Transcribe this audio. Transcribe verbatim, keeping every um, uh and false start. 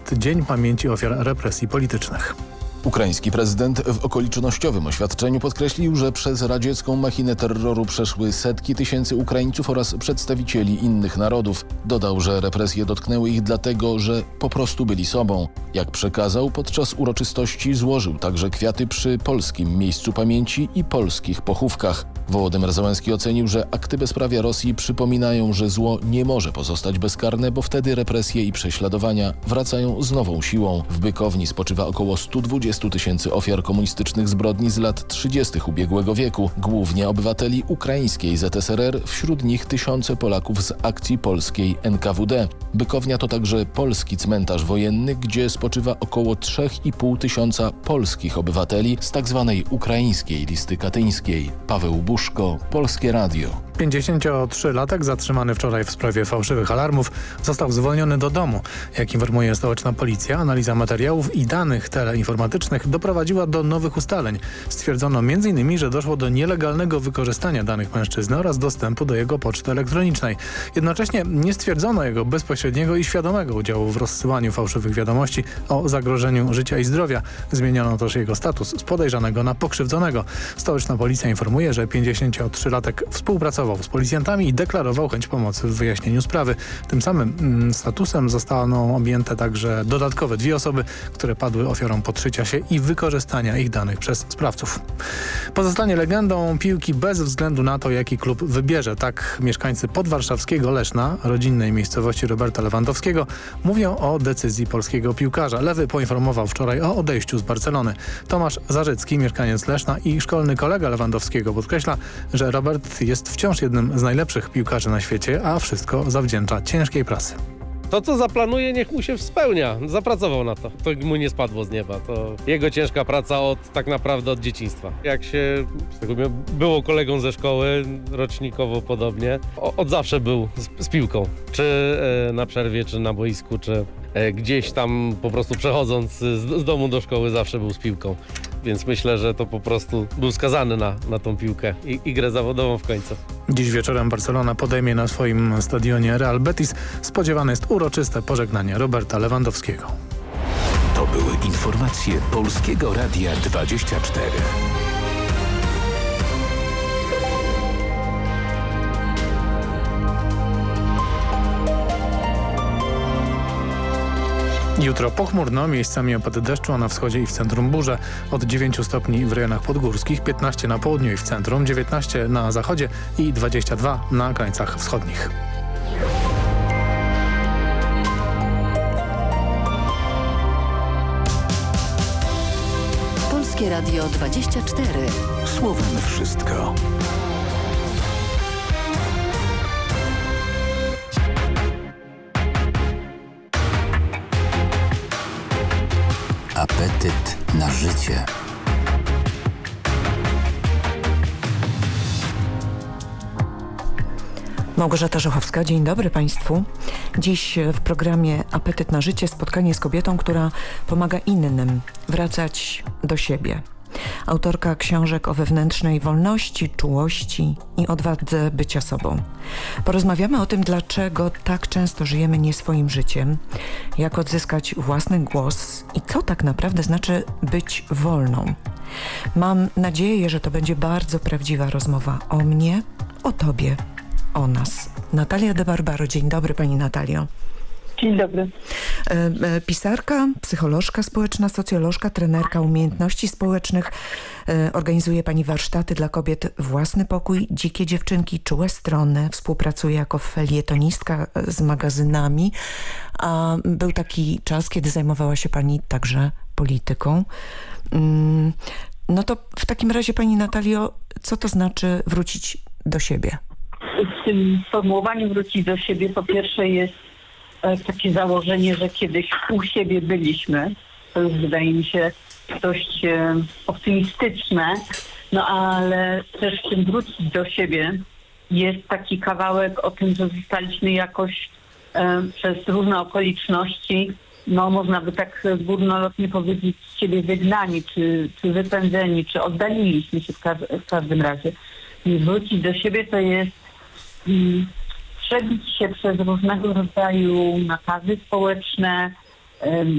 jest Dzień Pamięci Ofiar Represji Politycznych. Ukraiński prezydent w okolicznościowym oświadczeniu podkreślił, że przez radziecką machinę terroru przeszły setki tysięcy Ukraińców oraz przedstawicieli innych narodów. Dodał, że represje dotknęły ich dlatego, że po prostu byli sobą. Jak przekazał, podczas uroczystości złożył także kwiaty przy polskim miejscu pamięci i polskich pochówkach. Wołodymyr Zełenski ocenił, że akty bezprawia Rosji przypominają, że zło nie może pozostać bezkarne, bo wtedy represje i prześladowania wracają z nową siłą. W Bykowni spoczywa około stu dwudziestu tysięcy ofiar komunistycznych zbrodni z lat trzydziestych ubiegłego wieku, głównie obywateli ukraińskiej Z S R R, wśród nich tysiące Polaków z akcji polskiej N K W D. Bykownia to także polski cmentarz wojenny, gdzie spoczywa około trzech i pół tysiąca polskich obywateli z tzw. ukraińskiej listy katyńskiej. Paweł Buszko, Polskie Radio. pięćdziesięciotrzylatek zatrzymany wczoraj w sprawie fałszywych alarmów został zwolniony do domu. Jak informuje stołeczna policja, analiza materiałów i danych teleinformatycznych doprowadziła do nowych ustaleń. Stwierdzono m in, że doszło do nielegalnego wykorzystania danych mężczyzny oraz dostępu do jego poczty elektronicznej. Jednocześnie nie stwierdzono jego bezpośredniego i świadomego udziału w rozsyłaniu fałszywych wiadomości o zagrożeniu życia i zdrowia. Zmieniono też jego status z podejrzanego na pokrzywdzonego. Stołeczna policja informuje, że pięćdziesięciotrzylatek współpracował z policjantami i deklarował chęć pomocy w wyjaśnieniu sprawy. Tym samym mm, statusem zostaną objęte także dodatkowe dwie osoby, które padły ofiarą podszycia się i wykorzystania ich danych przez sprawców. Pozostanie legendą piłki bez względu na to, jaki klub wybierze. Tak mieszkańcy podwarszawskiego Leszna, rodzinnej miejscowości Roberta Lewandowskiego, mówią o decyzji polskiego piłkarza. Lewy poinformował wczoraj o odejściu z Barcelony. Tomasz Zarzycki, mieszkaniec Leszna i szkolny kolega Lewandowskiego, podkreśla, że Robert jest wciąż jednym z najlepszych piłkarzy na świecie, a wszystko zawdzięcza ciężkiej pracy. To, co zaplanuje, niech mu się spełnia. Zapracował na to. To mu nie spadło z nieba. To jego ciężka praca od tak naprawdę od dzieciństwa. Jak się z tego było kolegą ze szkoły, rocznikowo podobnie, o, od zawsze był z, z piłką. Czy e, na przerwie, czy na boisku, czy e, gdzieś tam po prostu przechodząc z, z domu do szkoły zawsze był z piłką. Więc myślę, że to po prostu był skazany na, na tą piłkę i, i grę zawodową w końcu. Dziś wieczorem Barcelona podejmie na swoim stadionie Real Betis. Spodziewane jest uroczyste pożegnanie Roberta Lewandowskiego. To były informacje Polskiego Radia dwadzieścia cztery. Jutro pochmurno, miejscami opady deszczu, a na wschodzie i w centrum burze. Od dziewięciu stopni w rejonach podgórskich, piętnaście na południu i w centrum, dziewiętnaście na zachodzie i dwadzieścia dwa na krańcach wschodnich. Polskie Radio dwadzieścia cztery. Słowem wszystko. Apetyt na życie. Małgorzata Żochowska, dzień dobry Państwu. Dziś w programie Apetyt na życie spotkanie z kobietą, która pomaga innym wracać do siebie. Autorka książek o wewnętrznej wolności, czułości i odwadze bycia sobą. Porozmawiamy o tym, dlaczego tak często żyjemy nie swoim życiem, jak odzyskać własny głos i co tak naprawdę znaczy być wolną. Mam nadzieję, że to będzie bardzo prawdziwa rozmowa o mnie, o Tobie, o nas. Natalia de Barbaro. Dzień dobry Pani Natalio. Dzień dobry. Pisarka, psycholożka społeczna, socjolożka, trenerka umiejętności społecznych. Organizuje Pani warsztaty dla kobiet Własny pokój, Dzikie dziewczynki, Czułe strony. Współpracuje jako felietonistka z magazynami. A był taki czas, kiedy zajmowała się Pani także polityką. No to w takim razie Pani Natalio, co to znaczy wrócić do siebie? W tym sformułowaniu wrócić do siebie po pierwsze jest takie założenie, że kiedyś u siebie byliśmy. To już wydaje mi się dość optymistyczne, no ale też w tym wrócić do siebie jest taki kawałek o tym, że zostaliśmy jakoś e, przez różne okoliczności, no można by tak górnolotnie powiedzieć, z siebie wygnani, czy, czy wypędzeni, czy oddaliliśmy się w, ka w każdym razie. I wrócić do siebie to jest mm, przebić się przez różnego rodzaju nakazy społeczne,